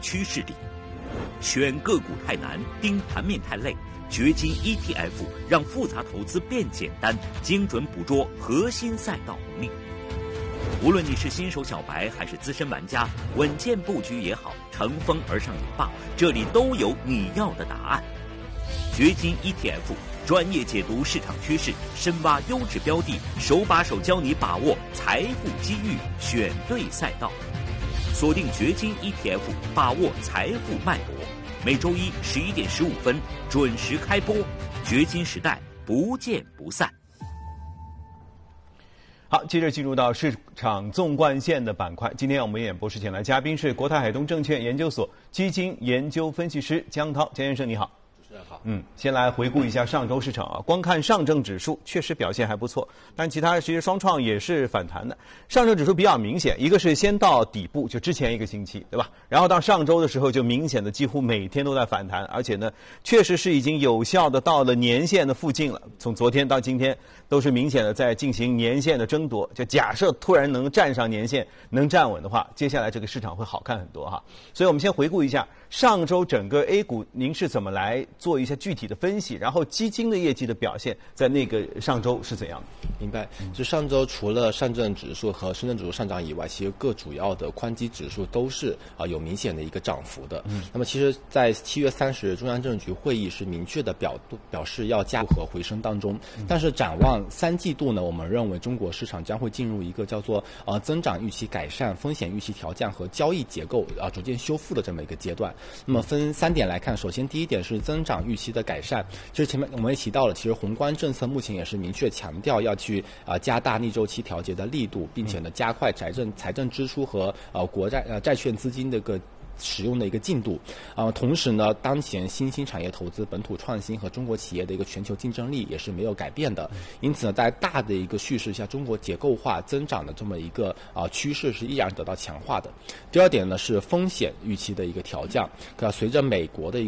趋势里。选个股太难，盯盘面太累，掘金 ETF 让复杂投资变简单，精准捕捉核心赛道红利。无论你是新手小白还是资深玩家，稳健布局也好，乘风而上也罢，这里都有你要的答案。掘金 ETF 专业解读市场趋势，深挖优质标的，手把手教你把握财富机遇，选对赛道。锁定掘金 ETF， 把握财富脉搏。每周一11点15分准时开播，掘金时代不见不散。 好，接着进入到市场纵贯线的板块。今天我们演播室请来嘉宾是国泰海东证券研究所基金研究分析师江涛，江先生你好。 好， 先来回顾一下上周市场啊。光看上证指数确实表现还不错，但其他其实双创也是反弹的。上证指数比较明显，一个是先到底部，就之前一个星期，对吧？然后到上周的时候就明显的几乎每天都在反弹，而且呢，确实是已经有效的到了年线的附近了。从昨天到今天都是明显的在进行年线的争夺。就假设突然能站上年线，能站稳的话，接下来这个市场会好看很多哈。所以我们先回顾一下上周整个 A 股，您是怎么来做一些具体的分析，然后基金的业绩的表现在那个上周是怎样的？ 明白。就上周除了上证指数和深圳指数上涨以外，其实各主要的宽基指数都是有明显的一个涨幅的。那么其实在7月30日中央政治局会议是明确的表示要加和回升当中，但是展望3季度呢，我们认为中国市场将会进入一个叫做增长预期改善、风险预期调降和交易结构逐渐修复的这么一个阶段。那么分3点来看，首先第一点是增长预期的改善，就是前面我们也提到了，其实宏观政策目前也是明确强调要去加大逆周期调节的力度，并且呢加快财政支出和国债券资金的一个使用的一个进度，同时呢，当前新兴产业投资、本土创新和中国企业的一个全球竞争力也是没有改变的。因此呢，在大的一个叙事下，中国结构化增长的这么一个趋势是依然得到强化的。第二点呢是风险预期的一个调降，随着美国的